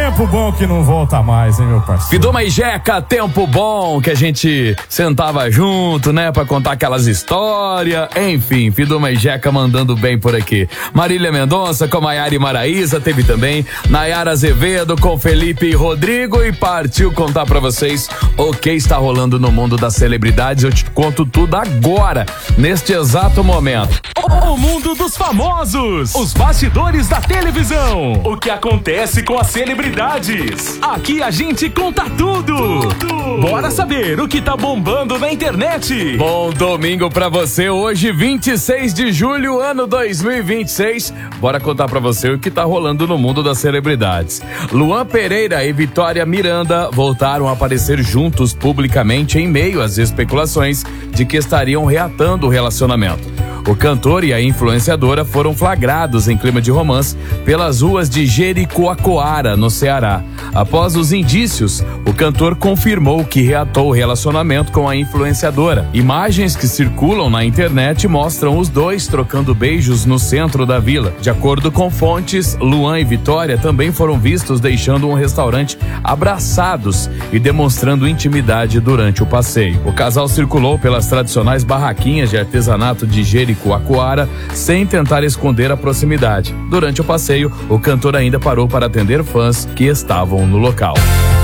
Tempo bom que não volta mais, hein, meu parceiro? Fiduma e Jeca, tempo bom que a gente sentava junto, né, pra contar aquelas histórias. Enfim, Fiduma e Jeca mandando bem por aqui. Marília Mendonça com Maiara e Maraísa, teve também Nayara Azevedo com Felipe e Rodrigo e partiu contar pra vocês o que está rolando no mundo das celebridades. Eu te conto tudo agora, neste exato momento. O mundo dos famosos, os bastidores da televisão, o que acontece com as celebridades. Aqui a gente conta tudo. Bora saber o que tá bombando na internet. Bom domingo pra você, hoje 26 de julho, ano 2026. Bora contar pra você o que tá rolando no mundo das celebridades. Luan Pereira e Vitória Miranda voltaram a aparecer juntos publicamente em meio às especulações de que estariam reatando o relacionamento. O cantor e a influenciadora foram flagrados em clima de romance pelas ruas de Jericoacoara, no Ceará. Após os indícios, o cantor confirmou que reatou o relacionamento com a influenciadora. Imagens que circulam na internet mostram os dois trocando beijos no centro da vila. De acordo com fontes, Luan e Vitória também foram vistos deixando um restaurante abraçados e demonstrando intimidade durante o passeio. O casal circulou pelas tradicionais barraquinhas de artesanato de Jericoacoara sem tentar esconder a proximidade. Durante o passeio, o cantor ainda parou para atender fãs que estavam no local.